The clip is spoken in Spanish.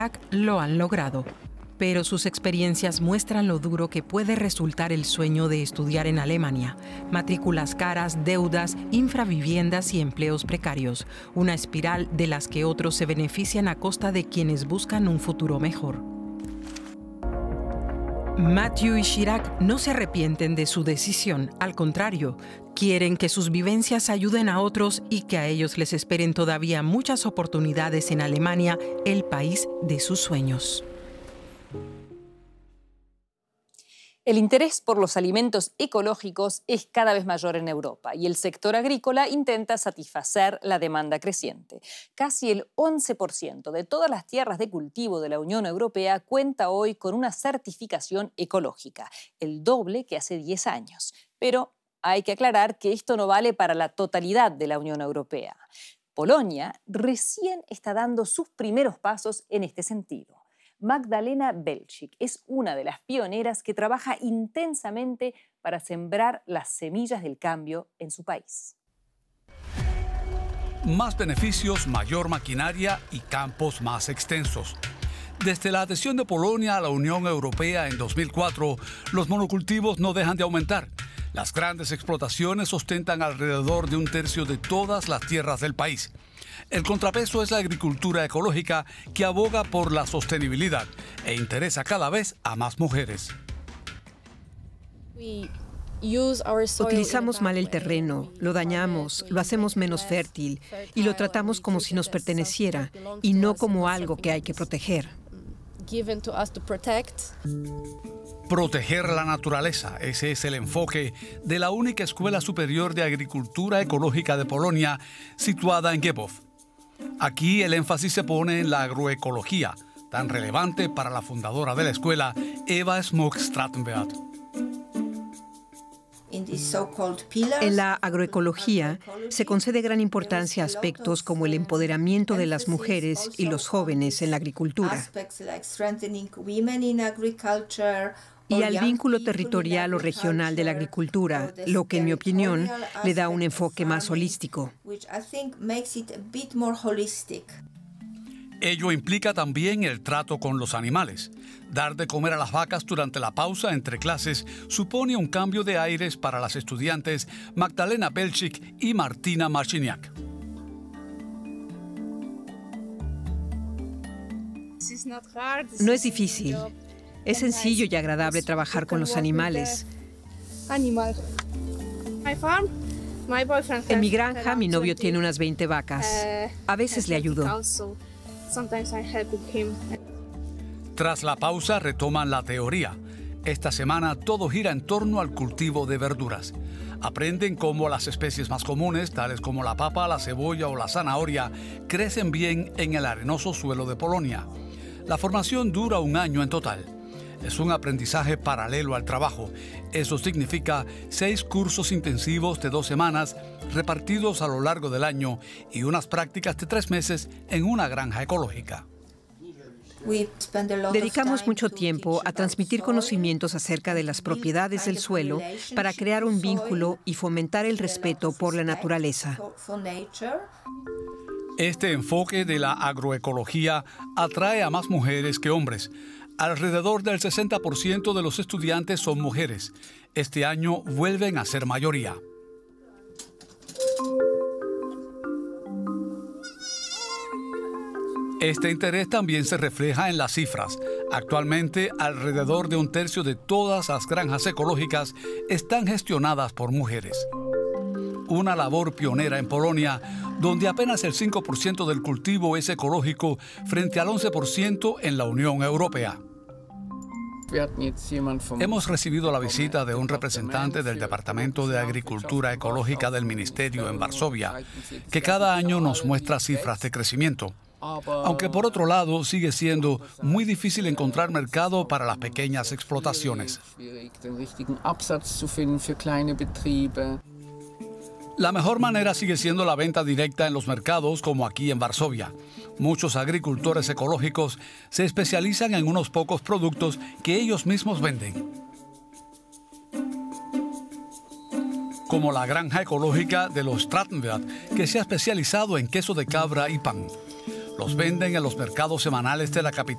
lo han logrado, pero sus experiencias muestran lo duro que puede resultar el sueño de estudiar en Alemania. Matrículas caras, deudas, infraviviendas y empleos precarios. Una espiral de las que otros se benefician a costa de quienes buscan un futuro mejor. Matthew y Chirac no se arrepienten de su decisión, al contrario, quieren que sus vivencias ayuden a otros y que a ellos les esperen todavía muchas oportunidades en Alemania, el país de sus sueños. El interés por los alimentos ecológicos es cada vez mayor en Europa y el sector agrícola intenta satisfacer la demanda creciente. Casi el 11% de todas las tierras de cultivo de la Unión Europea cuenta hoy con una certificación ecológica, el doble que hace 10 años. Pero hay que aclarar que esto no vale para la totalidad de la Unión Europea. Polonia recién está dando sus primeros pasos en este sentido. Magdalena Belczyk es una de las pioneras que trabaja intensamente para sembrar las semillas del cambio en su país. Más beneficios, mayor maquinaria y campos más extensos. Desde la adhesión de Polonia a la Unión Europea en 2004, los monocultivos no dejan de aumentar. Las grandes explotaciones ostentan alrededor de un tercio de todas las tierras del país. El contrapeso es la agricultura ecológica que aboga por la sostenibilidad e interesa cada vez a más mujeres. Utilizamos mal el terreno, lo dañamos, lo hacemos menos fértil y lo tratamos como si nos perteneciera y no como algo que hay que proteger. Proteger la naturaleza, ese es el enfoque de la única escuela superior de agricultura ecológica de Polonia, situada en Głębow. Aquí el énfasis se pone en la agroecología, tan relevante para la fundadora de la escuela, Eva Smok-Stratenwert. En la agroecología se concede gran importancia a aspectos como el empoderamiento de las mujeres y los jóvenes en la agricultura y al vínculo territorial o regional de la agricultura, lo que en mi opinión le da un enfoque más holístico. Ello implica también el trato con los animales. Dar de comer a las vacas durante la pausa entre clases supone un cambio de aires para las estudiantes Magdalena Belczyk y Martina Marciniak. No es difícil. Es sencillo y agradable trabajar con los animales. En mi granja, mi novio tiene unas 20 vacas. A veces le ayudo. Tras la pausa retoman la teoría. Esta semana todo gira en torno al cultivo de verduras. Aprenden cómo las especies más comunes, tales como la papa, la cebolla o la zanahoria, crecen bien en el arenoso suelo de Polonia. La formación dura 1 año en total. Es un aprendizaje paralelo al trabajo. Eso significa 6 cursos intensivos de 2 semanas repartidos a lo largo del año y unas prácticas de 3 meses en una granja ecológica. Dedicamos mucho tiempo a transmitir conocimientos acerca de las propiedades del suelo para crear un vínculo y fomentar el respeto por la naturaleza. Este enfoque de la agroecología atrae a más mujeres que hombres. Alrededor del 60% de los estudiantes son mujeres. Este año vuelven a ser mayoría. Este interés también se refleja en las cifras. Actualmente, alrededor de un tercio de todas las granjas ecológicas están gestionadas por mujeres. Una labor pionera en Polonia, donde apenas el 5% del cultivo es ecológico frente al 11% en la Unión Europea. Hemos recibido la visita de un representante del Departamento de Agricultura Ecológica del Ministerio en Varsovia, que cada año nos muestra cifras de crecimiento. Aunque por otro lado sigue siendo muy difícil encontrar mercado para las pequeñas explotaciones. La mejor manera sigue siendo la venta directa en los mercados como aquí en Varsovia. Muchos agricultores ecológicos se especializan en unos pocos productos que ellos mismos venden. Como la granja ecológica de los Stratenwert, que se ha especializado en queso de cabra y pan. Los venden en los mercados semanales de la capital